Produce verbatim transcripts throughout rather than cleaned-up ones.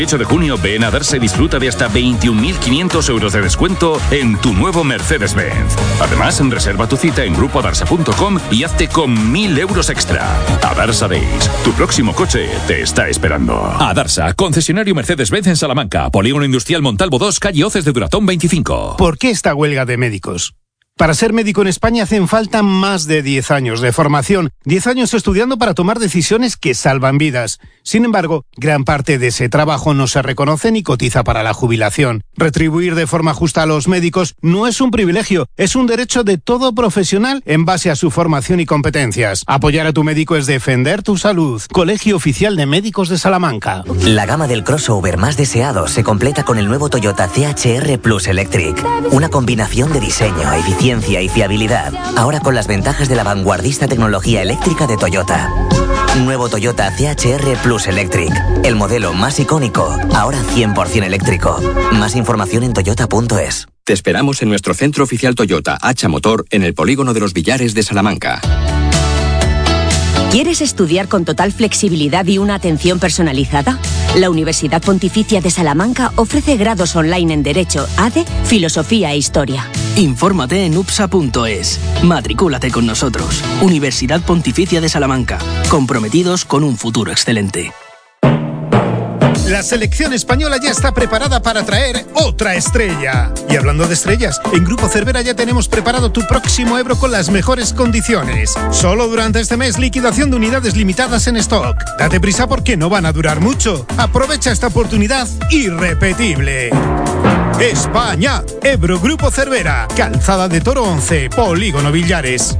ocho de junio ven a Darsa y disfruta de hasta veintiún mil quinientos euros de descuento en tu nuevo Mercedes-Benz. Además, reserva tu cita en grupo darsa punto com y hazte con mil euros extra. Adarsa Days, tu próximo coche te está esperando. Adarsa, concesionario Mercedes-Benz en Salamanca, Polígono Industrial Montalvo dos, calle Hoces de Duratón veinticinco. ¿Por qué esta huelga de médicos? Para ser médico en España hacen falta más de diez años de formación, diez años estudiando para tomar decisiones que salvan vidas. Sin embargo, gran parte de ese trabajo no se reconoce ni cotiza para la jubilación. Retribuir de forma justa a los médicos no es un privilegio, es un derecho de todo profesional en base a su formación y competencias. Apoyar a tu médico es defender tu salud. Colegio Oficial de Médicos de Salamanca. La gama del crossover más deseado se completa con el nuevo Toyota C H R Plus Electric. Una combinación de diseño, eficiencia y fiabilidad. Ahora con las ventajas de la vanguardista tecnología eléctrica de Toyota. Nuevo Toyota C H R Plus Electric. El modelo más icónico, ahora cien por ciento eléctrico. Más información en toyota punto es. Te esperamos en nuestro centro oficial Toyota Hacha Motor en el Polígono de los Villares de Salamanca. ¿Quieres estudiar con total flexibilidad y una atención personalizada? La Universidad Pontificia de Salamanca ofrece grados online en Derecho, A D E, Filosofía e Historia. Infórmate en upsa punto es. Matricúlate con nosotros. Universidad Pontificia de Salamanca. Comprometidos con un futuro excelente. La selección española ya está preparada para traer otra estrella. Y hablando de estrellas, en Grupo Cervera ya tenemos preparado tu próximo Ebro con las mejores condiciones. Solo durante este mes, liquidación de unidades limitadas en stock. Date prisa porque no van a durar mucho. Aprovecha esta oportunidad irrepetible. España, Ebro Grupo Cervera, Calzada de Toro once, Polígono Villares.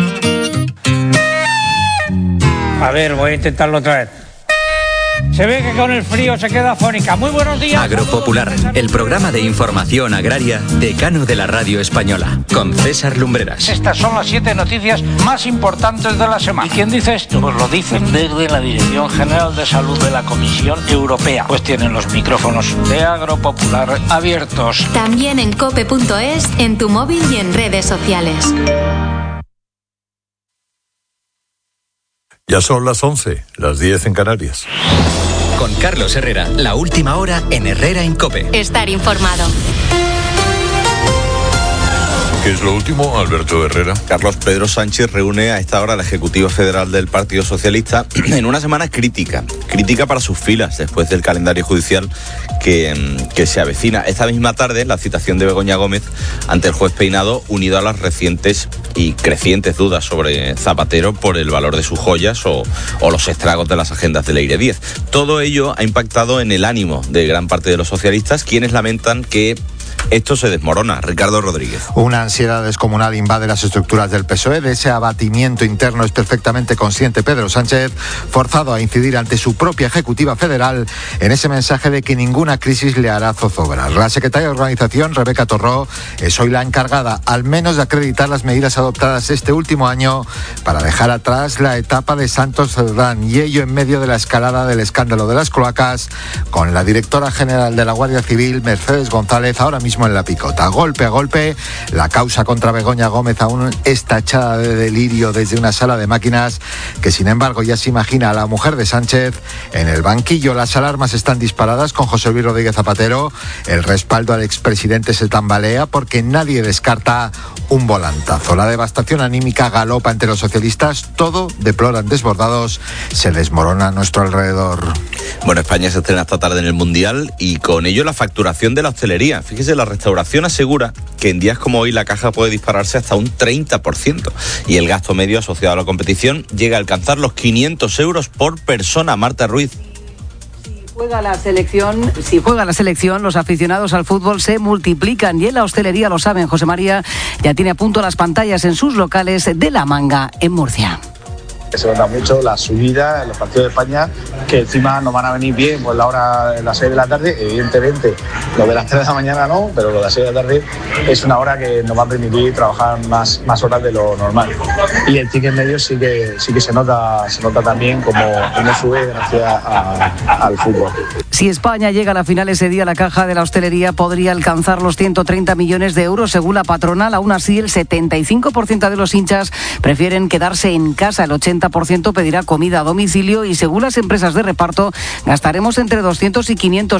A ver, voy a intentarlo otra vez. Se ve que con el frío se queda afónica. Muy buenos días. Agropopular, el programa de información agraria decano de la radio española, con César Lumbreras. Estas son las siete noticias más importantes de la semana. ¿Y quién dice esto? Pues lo dicen desde la Dirección General de Salud de la Comisión Europea. Pues tienen los micrófonos de Agropopular abiertos. También en cope punto es, en tu móvil y en redes sociales. Ya son las once, las diez en Canarias. Con Carlos Herrera, la última hora en Herrera en COPE. Estar informado. ¿Qué es lo último, Alberto Herrera? Carlos, Pedro Sánchez reúne a esta hora a la Ejecutiva Federal del Partido Socialista en una semana crítica, crítica para sus filas después del calendario judicial que, que se avecina. Esta misma tarde, la citación de Begoña Gómez ante el juez Peinado, unido a las recientes y crecientes dudas sobre Zapatero por el valor de sus joyas o, o los estragos de las agendas de Leire Díez. Todo ello ha impactado en el ánimo de gran parte de los socialistas, quienes lamentan que esto se desmorona. Ricardo Rodríguez. Una ansiedad descomunal invade las estructuras del P S O E. De ese abatimiento interno es perfectamente consciente Pedro Sánchez, forzado a incidir ante su propia Ejecutiva Federal en ese mensaje de que ninguna crisis le hará zozobrar. La secretaria de Organización, Rebeca Torró, es hoy la encargada, al menos, de acreditar las medidas adoptadas este último año para dejar atrás la etapa de Santos Cerdán, y ello en medio de la escalada del escándalo de las cloacas, con la directora general de la Guardia Civil, Mercedes González, ahora mismo en la picota. Golpe a golpe, la causa contra Begoña Gómez aún está echada de delirio desde una sala de máquinas que, sin embargo, ya se imagina a la mujer de Sánchez en el banquillo. Las alarmas están disparadas con José Luis Rodríguez Zapatero. El respaldo al expresidente se tambalea porque nadie descarta un volantazo. La devastación anímica galopa entre los socialistas. Todo deploran desbordados. Se desmorona a nuestro alrededor. Bueno, España se estrena esta tarde en el Mundial y con ello la facturación de la hostelería. Fíjese, la restauración asegura que en días como hoy la caja puede dispararse hasta un treinta por ciento y el gasto medio asociado a la competición llega a alcanzar los quinientos euros por persona. Marta Ruiz. Juega la selección, si juega la selección, los aficionados al fútbol se multiplican y en la hostelería lo saben. José María ya tiene a punto las pantallas en sus locales de La Manga, en Murcia. Se nota mucho la subida en los partidos de España, que encima nos van a venir bien pues la hora de las seis de la tarde. Evidentemente, lo de las tres de la mañana no, pero lo de las seis de la tarde es una hora que nos va a permitir trabajar más, más horas de lo normal. Y el ticket medio sí que sí que se nota, se nota también como, como sube gracias a, al fútbol. Si España llega a la final ese día, la caja de la hostelería podría alcanzar los ciento treinta millones de euros según la patronal. Aún así, el setenta y cinco por ciento de los hinchas prefieren quedarse en casa. El ochenta por ciento pedirá comida a domicilio y según las empresas de reparto gastaremos entre doscientos y quinientos